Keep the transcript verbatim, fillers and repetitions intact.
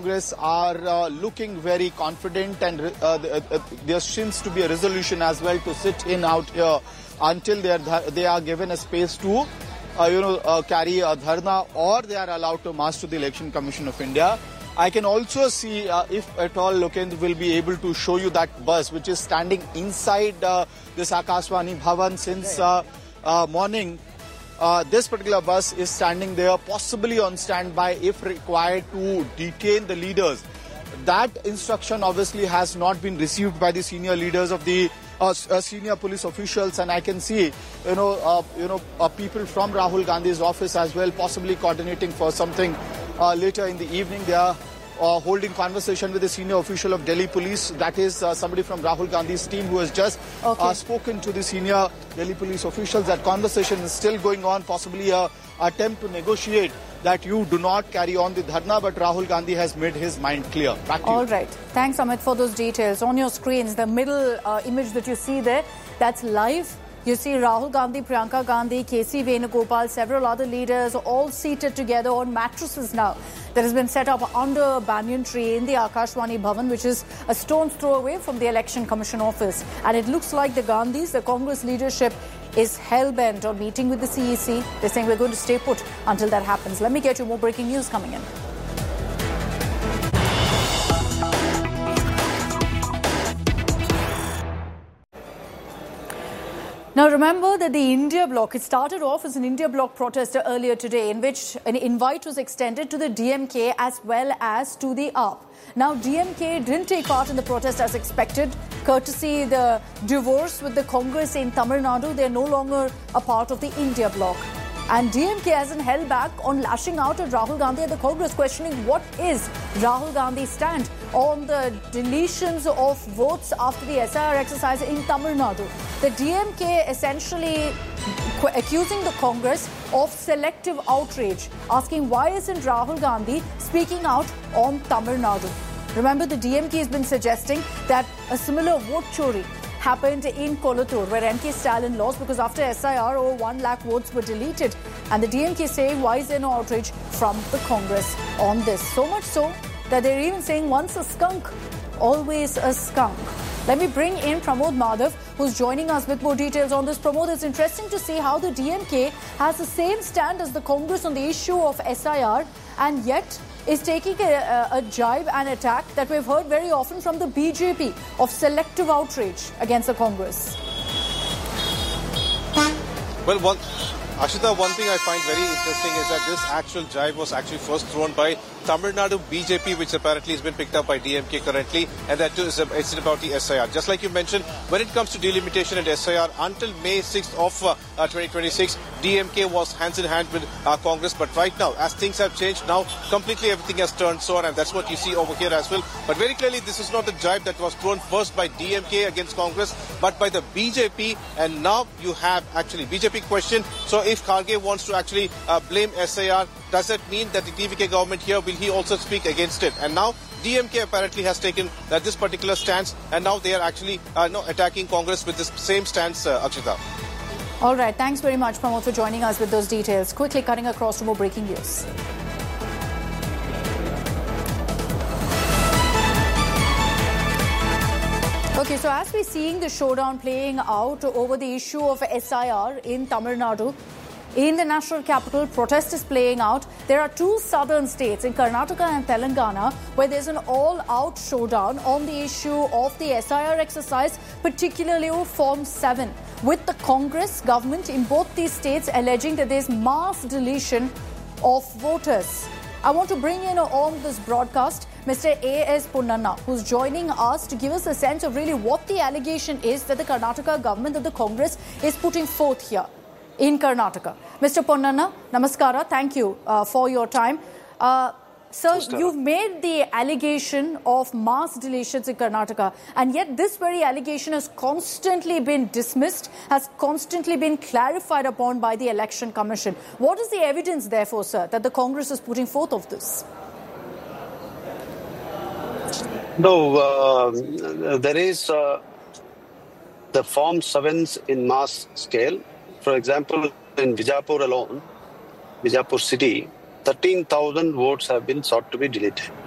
Congress are uh, looking very confident, and uh, uh, uh, there seems to be a resolution as well to sit in out here until they are, they are given a space to uh, you know, uh, carry a dharna, or they are allowed to march to the Election Commission of India. I can also see, uh, if at all Lokendra will be able to show you that bus which is standing inside uh, this Akashvani Bhavan since uh, uh, morning. Uh, this particular bus is standing there, possibly on standby if required to detain the leaders. That instruction obviously has not been received by the senior leaders of the uh, uh, senior police officials, and I can see, you know, uh, you know, uh, people from Rahul Gandhi's office as well, possibly coordinating for something uh, later in the evening. They are uh, holding conversation with the senior official of Delhi Police. That is uh, somebody from Rahul Gandhi's team who has just okay. uh, spoken to the senior Delhi Police officials. That conversation is still going on, possibly a attempt to negotiate that you do not carry on the dharna, but Rahul Gandhi has made his mind clear. Back to All you. right. Thanks, Amit, for those details. On your screens, the middle uh, image that you see there, that's live. You see Rahul Gandhi, Priyanka Gandhi, K C Venugopal, several other leaders all seated together on mattresses now that has been set up under a banyan tree in the Akashvani Bhavan, which is a stone's throw away from the Election Commission office. And it looks like the Gandhis, the Congress leadership, is hell-bent on meeting with the C E C. They're saying we're going to stay put until that happens. Let me get you more breaking news coming in. Now remember that the India Bloc, it started off as an India Bloc protester earlier today in which an invite was extended to the D M K as well as to the A P. Now D M K didn't take part in the protest as expected, courtesy the divorce with the Congress in Tamil Nadu. They're no longer a part of the India Bloc. And D M K hasn't held back on lashing out at Rahul Gandhi at the Congress, questioning what is Rahul Gandhi's stand on the deletions of votes after the S I R exercise in Tamil Nadu. The D M K essentially accusing the Congress of selective outrage, asking why isn't Rahul Gandhi speaking out on Tamil Nadu. Remember, the D M K has been suggesting that a similar vote chori happened in Kolattur, where M K Stalin lost because after S I R, over one lakh votes were deleted. And the D M K saying, why is there no outrage from the Congress on this? So much so that they're even saying, once a skunk, always a skunk. Let me bring in Pramod Madhav, who's joining us with more details on this. Pramod, it's interesting to see how the D M K has the same stand as the Congress on the issue of S I R, and yet is taking a, a, a jibe and attack that we've heard very often from the B J P of selective outrage against the Congress. Well, one, Ashita, one thing I find very interesting is that this actual jibe was actually first thrown by Tamil Nadu B J P, which apparently has been picked up by D M K currently, and that too is it's about the S I R. Just like you mentioned, when it comes to delimitation and S I R, until May sixth of uh, uh, twenty twenty-six, D M K was hands in hand with uh, Congress. But right now, as things have changed, now completely everything has turned sour, and that's what you see over here as well. But very clearly, this is not a jibe that was thrown first by D M K against Congress, but by the B J P, and now you have actually B J P question. So if Kharge wants to actually uh, blame S I R, does that mean that the T V K government here, will he also speak against it? And now D M K apparently has taken uh, this particular stance, and now they are actually uh, no, attacking Congress with this same stance, uh, Akshita. All right, thanks very much, Pramod, for joining us with those details. Quickly cutting across to more breaking news. Okay, so as we're seeing the showdown playing out over the issue of S I R in Tamil Nadu, in the national capital, protest is playing out. There are two southern states, in Karnataka and Telangana, where there's an all-out showdown on the issue of the S I R exercise, particularly of Form seven, with the Congress government in both these states alleging that there's mass deletion of voters. I want to bring in on this broadcast Mister A S Ponnanna, who's joining us to give us a sense of really what the allegation is that the Karnataka government, that the Congress is putting forth here in Karnataka. Mister Ponnanna, namaskara. Thank you uh, for your time. Uh, sir, you've made the allegation of mass deletions in Karnataka, and yet this very allegation has constantly been dismissed, has constantly been clarified upon by the Election Commission. What is the evidence, therefore, sir, that the Congress is putting forth of this? No, uh, there is uh, the Form sevens in mass scale. For example, in Bijapur alone, Bijapur city, thirteen thousand votes have been sought to be deleted.